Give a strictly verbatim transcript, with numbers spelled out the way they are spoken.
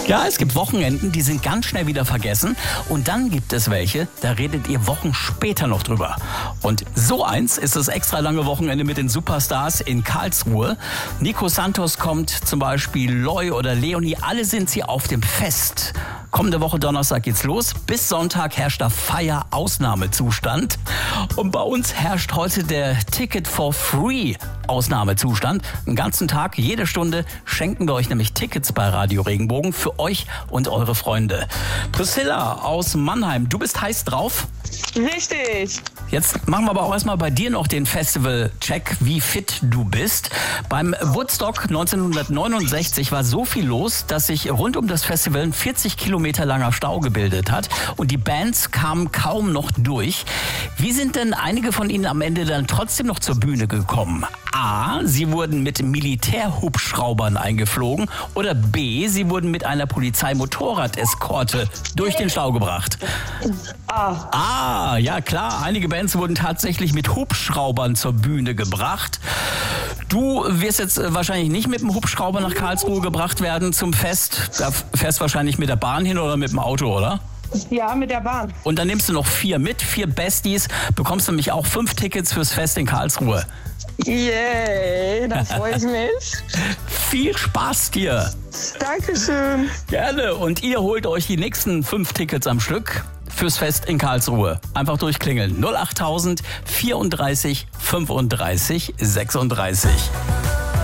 Ja, es gibt Wochenenden, die sind ganz schnell wieder vergessen. Und dann gibt es welche, da redet ihr Wochen später noch drüber. Und so eins ist das extra lange Wochenende mit den Superstars in Karlsruhe. Nico Santos kommt zum Beispiel, Loy oder Leonie, alle sind sie auf dem Fest. Kommende Woche Donnerstag geht's los. Bis Sonntag herrscht da Feier-Ausnahmezustand. Und bei uns herrscht heute der Ticket for Free Ausnahmezustand. Den ganzen Tag, jede Stunde schenken wir euch nämlich Tickets bei Radio Regenbogen für euch und eure Freunde. Priscilla aus Mannheim, du bist heiß drauf? Richtig. Jetzt machen wir aber auch erstmal bei dir noch den Festival-Check, wie fit du bist. Beim Woodstock neunzehnhundertneunundsechzig war so viel los, dass sich rund um das Festival ein vierzig Kilometer langer Stau gebildet hat und die Bands kamen kaum noch durch. Wie sind denn einige von ihnen am Ende dann trotzdem noch zur Bühne gekommen? A, sie wurden mit Militärhubschraubern eingeflogen oder B, sie wurden mit einer Polizeimotorrad-Eskorte durch den Stau gebracht. Ah. Ah, ja klar, einige Bands wurden tatsächlich mit Hubschraubern zur Bühne gebracht. Du wirst jetzt wahrscheinlich nicht mit dem Hubschrauber nach Karlsruhe gebracht werden zum Fest. Da fährst wahrscheinlich mit der Bahn hin oder mit dem Auto, oder? Ja, mit der Bahn. Und dann nimmst du noch vier mit, vier Besties, bekommst nämlich auch fünf Tickets fürs Fest in Karlsruhe. Yay, da freue ich mich. Viel Spaß dir. Dankeschön. Gerne. Und ihr holt euch die nächsten fünf Tickets am Stück fürs Fest in Karlsruhe. Einfach durchklingeln. null achttausend vierunddreißig fünfunddreißig sechsunddreißig.